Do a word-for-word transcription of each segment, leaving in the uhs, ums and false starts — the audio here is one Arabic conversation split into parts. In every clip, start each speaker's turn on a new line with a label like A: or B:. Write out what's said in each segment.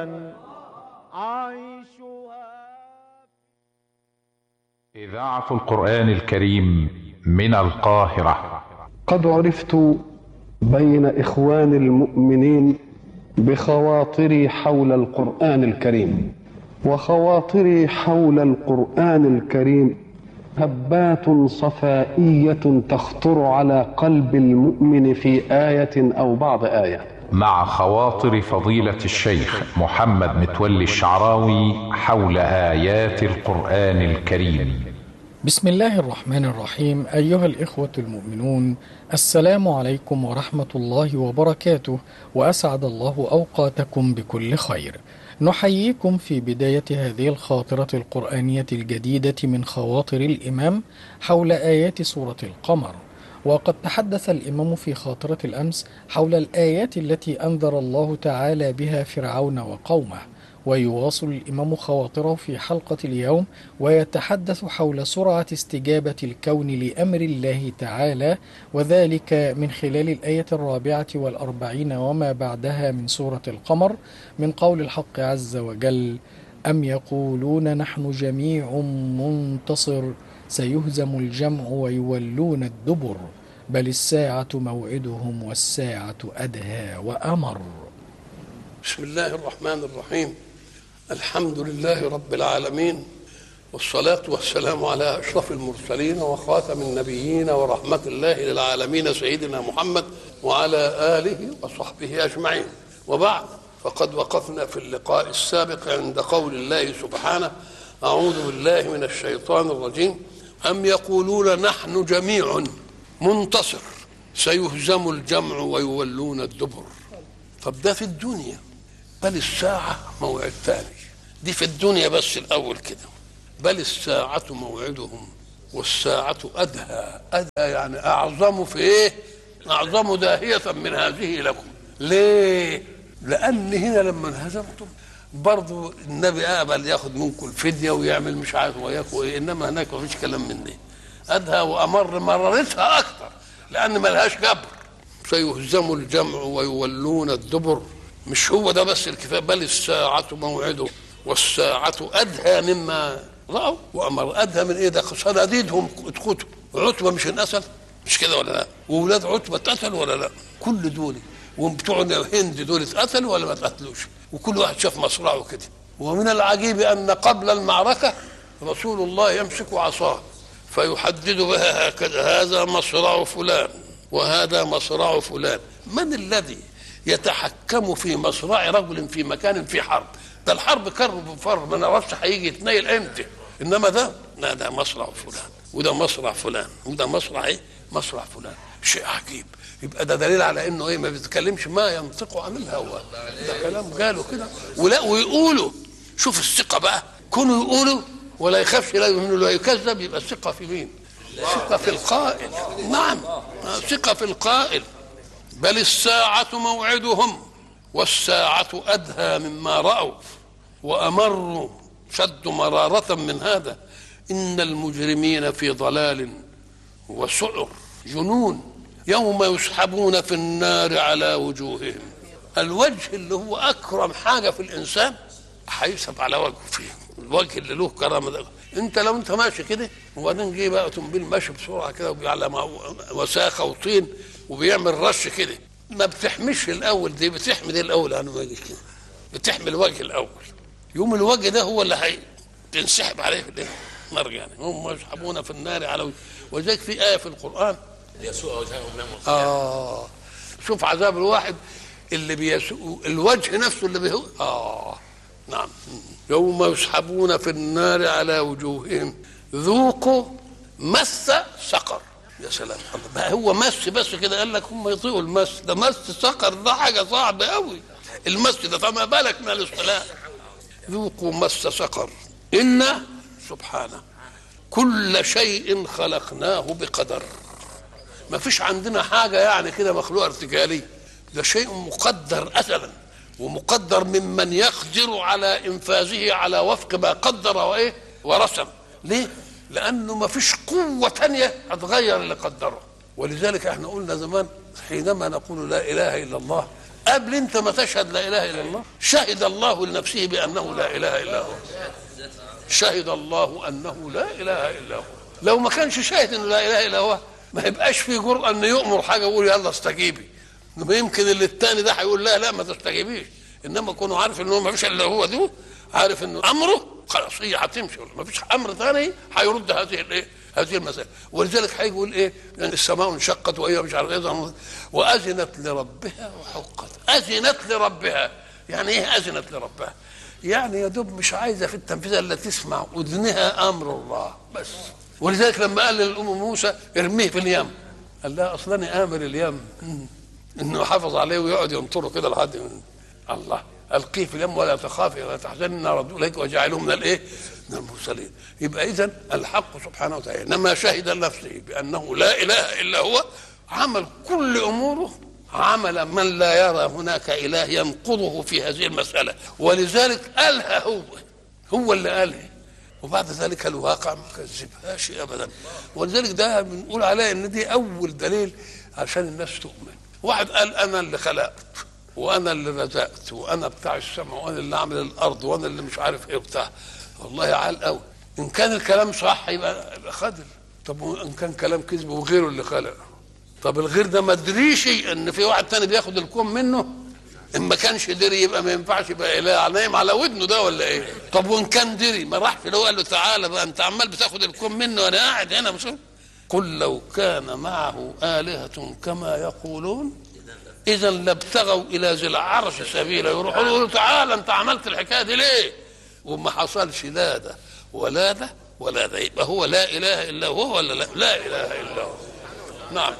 A: عيشها.
B: إذاعة القرآن الكريم من القاهرة.
C: قد عرفت بين إخوان المؤمنين بخواطري حول القرآن الكريم، وخواطري حول القرآن الكريم هبات صفائية تخطر على قلب المؤمن في آية أو بعض آية.
B: مع خواطر فضيلة الشيخ محمد متولي الشعراوي حول آيات القرآن الكريم.
D: بسم الله الرحمن الرحيم. أيها الإخوة المؤمنون، السلام عليكم ورحمة الله وبركاته، وأسعد الله أوقاتكم بكل خير. نحييكم في بداية هذه الخاطرة القرآنية الجديدة من خواطر الإمام حول آيات سورة القمر. وقد تحدث الإمام في خاطرة الأمس حول الآيات التي أنذر الله تعالى بها فرعون وقومه، ويواصل الإمام خواطره في حلقة اليوم ويتحدث حول سرعة استجابة الكون لأمر الله تعالى، وذلك من خلال الآية الرابعة والأربعين وما بعدها من سورة القمر، من قول الحق عز وجل: أم يقولون نحن جميع منتصر سيهزم الجمع ويولون الدبر بل الساعة موعدهم والساعة أدهى وأمر.
E: بسم الله الرحمن الرحيم. الحمد لله رب العالمين، والصلاة والسلام على أشرف المرسلين وخاتم النبيين ورحمة الله للعالمين سيدنا محمد وعلى آله وصحبه أجمعين، وبعد، فقد وقفنا في اللقاء السابق عند قول الله سبحانه: أعوذ بالله من الشيطان الرجيم. أم يقولون نحن جميع منتصر سيهزم الجمع ويولون الدبر. طب ده في الدنيا، بل الساعة موعد ثاني. دي في الدنيا بس الأول كده. بل الساعة موعدهم والساعة أدهى. أدهى يعني أعظم في إيه؟ أعظم داهية من هذه لكم. ليه؟ لأن هنا لما انهزمتم برضو النبي قابل ياخد منكم الفدية ويعمل مش عارف وياكم إيه، إنما هناك مفيش كلام من ده. أدهى وأمر، مررتها أكثر لأن ملهاش جبر. سيهزم الجمع ويولون الدبر. مش هو ده بس الكفاية، بل الساعة موعده والساعة أدهى مما رأوا وأمر. أدهى من إيه؟ ده صناديدهم اتقتلوا. عتبة مش انقتل؟ مش كده ولا لا؟ وولاد عتبة اتقتلوا ولا لا؟ كل دول وبتوع الهند دول اتقتلوا ولا ما اتقتلوش؟ وكل واحد شاف مصرعه كده. ومن العجيب أن قبل المعركة رسول الله يمسك عصاه فيحدد بها هكذا: هذا مصرع فلان وهذا مصرع فلان. من الذي يتحكم في مصرع رجل في مكان في حرب؟ ده الحرب كرب وفر، ما نعرفش هيجي يتنيل امتى. انما ده لا، ده مصرع فلان وده مصرع فلان وده مصرع ايه؟ مصرع فلان. شيء عجيب. يبقى ده دليل على انه ايه؟ ما بيتكلمش ما ينطق عن الهوى، ده كلام قاله كده. ولا ويقولوا. شوف الثقه بقى، كونوا يقولوا ولا يخافش لا منه لا يكذب. يبقى الثقه في مين؟ ثقه في القائل. نعم، ثقه في القائل. بل الساعة موعدهم والساعة أدهى مما رأوا وأمروا، شد مرارة من هذا. إن المجرمين في ضلال وسعر، جنون. يوم يسحبون في النار على وجوههم. الوجه اللي هو أكرم حاجة في الإنسان هيسحب على وجهه فيه. الوجه اللي له كرامة ده. انت لو انت ماشي كده وبعدين جه بقى تنبيل ماشي بسرعه كده وعلى وساخه وطين وبيعمل رش كده، ما بتحمش الاول دي، بتحمي دي الاول. انا ما كده بتحمي الوجه الاول. يوم الوجه ده هو اللي هي تنسحب عليه في النار. يعني هم يسحبون في النار على وجه. وذلك في ايه في القران:
F: يسوء وجههم يوم القيامه.
E: اه شوف عذاب الواحد اللي بيسوء الوجه نفسه اللي بيهو. اه نعم. يوم يسحبون في النار على وجوههم ذوقوا مس سقر. يا سلام، بقى هو مس بس كده؟ قال لك هم يطيقوا المس ده. مس سقر ده حاجه صعبه قوي. المس ده فما بالك من الاصطلاح. ذوقوا مس سقر إن سبحانه كل شيء خلقناه بقدر. ما فيش عندنا حاجه يعني كده مخلوق ارتجالي، ده شيء مقدر أزلا، ومقدر ممن يقدر على إنفاذه على وفق ما قدر وإيه ورسم. ليه؟ لأنه ما فيش قوة تانية هتغير اللي قدره. ولذلك احنا قلنا زمان حينما نقول لا إله إلا الله قبل انت ما تشهد لا اله الا الله. شهد الله لنفسه بانه لا اله الا هو. شهد الله انه لا اله الا هو. لو ما كانش شاهد انه لا اله الا هو ما يبقاش في جرأة ان يؤمر حاجه ويقول يلا استجيبي. يمكن اللي الثاني ده هيقول لا لا ما تستجيبيش، انما كونه عارف انه ما فيش الا هو ده، عارف انه امره خلاص هي هتمشي، ما فيش امر ثاني هيرد هذه الايه هذه المساله. ولذلك هيقول ايه يعني السماء انشقت وهي مش عارف ايه واذنت لربها وحقت. اذنت لربها يعني ايه اذنت لربها؟ يعني يا دوب مش عايزه في التنفيذ الا تسمع اذنها امر الله بس. ولذلك لما قال للام موسى ارميه في اليم قال لها اصلا امر اليم انه حافظ عليه ويقعد ينطره كده لحد الله القيه في اليم ولا تخافي ولا تحزني ردوا اليك وجعلوه من الايه؟ من المرسلين. يبقى اذا الحق سبحانه وتعالى انما شهد لنفسه بانه لا اله الا هو عمل كل اموره عمل من لا يرى هناك اله ينقضه في هذه المساله. ولذلك قالها هو هو اللي قالها، وبعد ذلك الواقع ما كذبهاش ابدا. ولذلك ده بنقول عليه ان دي اول دليل عشان الناس تؤمن. واحد قال انا اللي خلقت وانا اللي رزقت وانا بتاع السماء وانا اللي عامل الارض وانا اللي مش عارف ايه بتاع، والله عال قوي. ان كان الكلام صح يبقى خدر. طب ان كان كلام كذب وغيره اللي خلق، طب الغير ده ما ادريش ان في واحد تاني بياخد الكون منه؟ ان ما كانش دري يبقى ما ينفعش يبقى اله نايم على ودنه ده ولا ايه؟ طب وان كان دري ما راحش لو قال له تعالى بقى انت عمال بتاخد الكون منه وانا قاعد هنا مش. قل لو كان معه آلهة كما يقولون اذا لابتغوا الى ذي العرش سبيلا. يروحوا له تعالى انت عملت الحكايه دي ليه؟ وما حصلش لا ده ولا ده ولا ده. يبقى هو لا اله الا هو ولا لا؟ لا اله الا هو. نعم.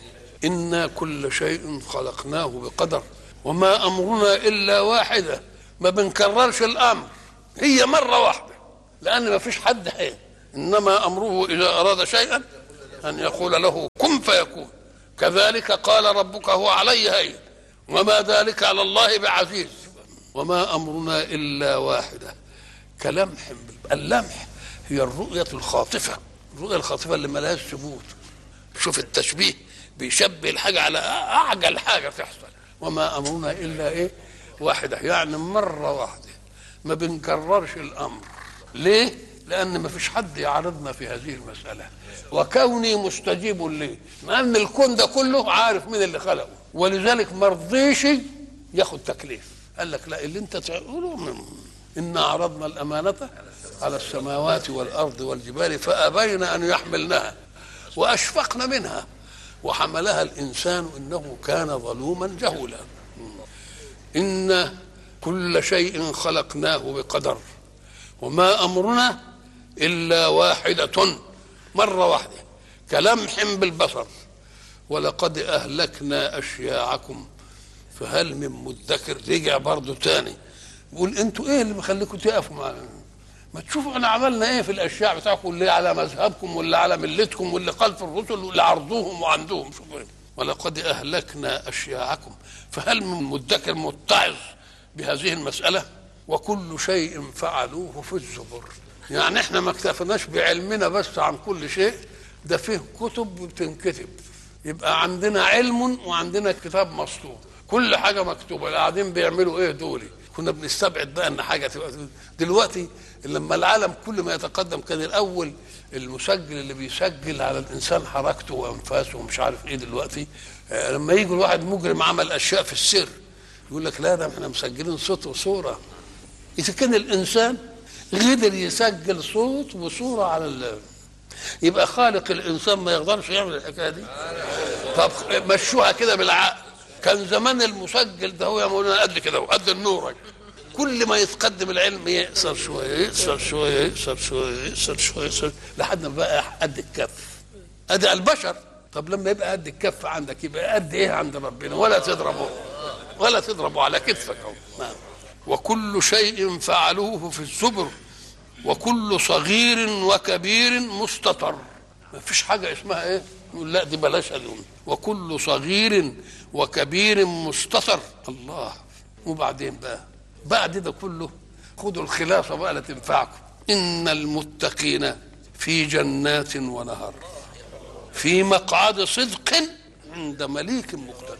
E: إنا كل شيء خلقناه بقدر وما أمرنا إلا واحدة. ما بنكررش الأمر، هي مرة واحدة لأن ما فيش حد حين. إنما أمره إذا أراد شيئا أن يقول له كن فيكون. كذلك قال ربك هو علي هين وما ذلك على الله بعزيز. وما أمرنا إلا واحدة كلمح. اللمح هي الرؤية الخاطفة، الرؤية الخاطفة اللي ملهاش ثبوت. شوف التشبيه بيشبه الحاجة على أعجل حاجة تحصل. وما أمرنا إلا إيه؟ واحدة، يعني مرة واحدة ما بنكررش الأمر. ليه؟ لأن ما فيش حد يعارضنا في هذه المسألة. وكوني مستجيب ليه؟ لأن الكون ده كله عارف مين اللي خلقه، ولذلك ما رضيش ياخد تكليف. قال لك لا اللي أنت تقوله من إنا عرضنا الأمانة على السماوات والأرض والجبال فأبين أن يحملنها وأشفقن منها وحملها الإنسان إنه كان ظلوما جهولا. إن كل شيء خلقناه بقدر وما أمرنا إلا واحدة، مرة واحدة كلمح بالبصر. ولقد أهلكنا أشياعكم فهل من مدكر. رجع برضو تاني بيقول انتوا ايه اللي مخليكم تقفوا معنا؟ ما تشوفوا احنا عملنا ايه في الاشياء بتاعكم اللي على مذهبكم واللي على ملتكم واللي خلف الرسل واللي عرضوهم وعندهم. شوفوا ايه. ولقد اهلكنا اشياعكم فهل من مدكر متعظ بهذه المساله. وكل شيء فعلوه في الزبر. يعني احنا ما اكتفناش بعلمنا بس عن كل شيء، ده فيه كتب بتنكتب. يبقى عندنا علم وعندنا كتاب مسطور، كل حاجه مكتوبه. اللي قاعدين بيعملوا ايه دول؟ كنا بنستبعد بقى ان حاجه تبقى دلوقتي. لما العالم كل ما يتقدم كان الاول المسجل اللي بيسجل على الانسان حركته وانفاسه ومش عارف ايه. دلوقتي لما يجي الواحد مجرم عمل اشياء في السر يقول لك لا ده احنا مسجلين صوت وصوره. اذا كان الانسان قدر يسجل صوت وصوره على ال... يبقى خالق الانسان ما يقدرش يعمل الحكايه دي. طب مشوها كده بالعقل. كان زمان المسجل ده هو يا مولانا قد كده وقد النور، كل ما يتقدم العلم يقصر شويه يقصر شويه يقصر شويه يقصر شويه يقصر لحد ما بقى قد الكف. ادي البشر. طب لما يبقى قد الكف عندك يبقى قد ايه عند ربنا؟ ولا تضربه ولا تضربه على كتفك اهو. نعم. وكل شيء فعلوه في الزبر وكل صغير وكبير مستطر. ما فيش حاجه اسمها ايه يقول لا دي بلاش اليوم. وكل صغير وكبير مستطر. الله. وبعدين بقى بعد ده كله خدوا الخلاصه بقى لا تنفعكم. ان المتقين في جنات ونهر في مقعد صدق عند مليك مقتدر.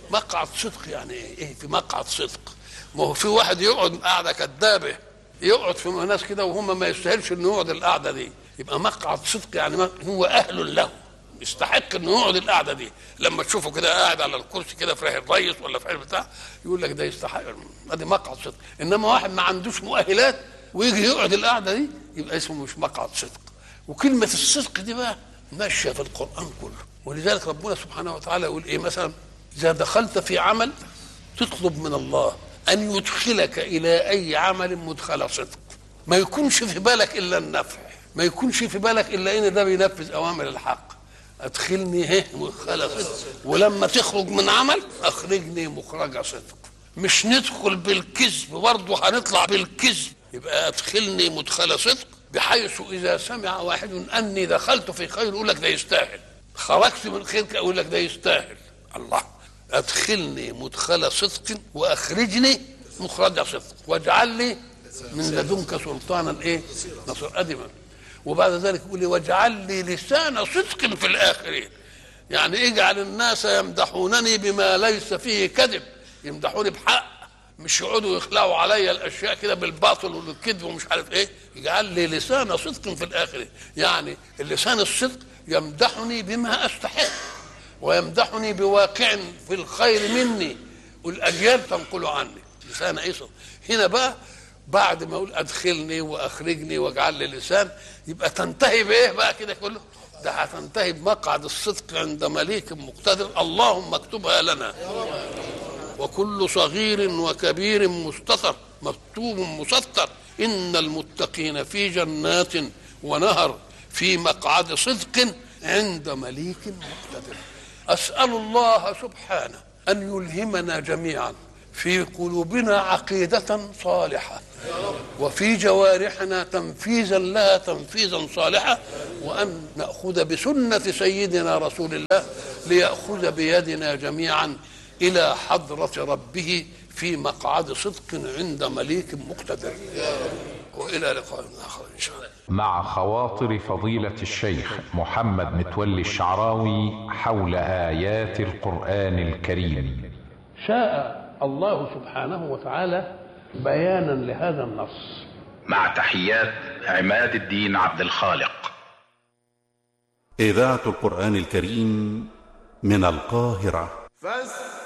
E: مقعد صدق يعني ايه؟ ايه في مقعد صدق؟ ما هو في واحد يقعد قاعده كدابه، يقعد في ناس كده وهم ما يستاهلش انه يقعد القعده دي. يبقى مقعد صدق يعني هو اهل له، يستحق انه يقعد القعده دي. لما تشوفه كده قاعد على الكرسي كده في ريح الريس ولا في بتاع، يقول لك ده يستحق، ادي مقعد صدق. انما واحد ما عندوش مؤهلات ويجي يقعد القعده دي، يبقى اسمه مش مقعد صدق. وكلمه الصدق دي بقى ماشيه في القران كله، ولذلك ربنا سبحانه وتعالى يقول ايه مثلا؟ اذا دخلت في عمل تطلب من الله ان يدخلك الى اي عمل مدخل صدق، ما يكونش في بالك الا النفع، ما يكونش في بالك الا ان ده بينفذ اوامر الحق. ادخلني هه مدخل صدق، ولما تخرج من عمل اخرجني مخرج صدق. مش ندخل بالكذب برضه هنطلع بالكذب. يبقى ادخلني مدخل صدق بحيث اذا سمع واحد اني دخلت في خير يقول لك ده يستاهل، خرجت من خيرك اقول لك ده يستاهل. الله، ادخلني مدخل صدق واخرجني مخرج صدق واجعل لي من لدنك سلطانا ايه نصر ادما. وبعد ذلك يقول لي واجعل لي لسان صدق في الاخرين، يعني اجعل الناس يمدحونني بما ليس فيه كذب، يمدحوني بحق، مش يقعدوا يخلعوا علي الاشياء كده بالباطل والكذب ومش عارف ايه. يجعل لي لسان صدق في الاخرين، يعني اللسان الصدق يمدحني بما استحق ويمدحني بواقع في الخير مني والاجيال تنقل عني. لسان ايه صدق. هنا بقى بعد ما اقول ادخلني واخرجني واجعل لي لسان، يبقى تنتهي بايه بقى كده كله؟ ده هتنتهي بمقعد الصدق عند مليك مقتدر. اللهم اكتبها لنا. وكل صغير وكبير مستتر مكتوب مسطر، ان المتقين في جنات ونهر في مقعد صدق عند مليك مقتدر. اسال الله سبحانه ان يلهمنا جميعا في قلوبنا عقيدة صالحة، وفي جوارحنا تنفيذا لها تنفيذا صالحا، وأن نأخذ بسنة سيدنا رسول الله ليأخذ بيدنا جميعا إلى حضرة ربه في مقعد صدق عند مليك مقتدر. وإلى لقاء آخر إن شاء الله.
B: مع خواطر فضيلة الشيخ محمد متولي الشعراوي حول آيات القرآن الكريم.
E: شاء الله سبحانه وتعالى بيانا لهذا النص.
G: مع تحيات عماد الدين عبد الخالق.
H: إذاعة القرآن الكريم من القاهرة.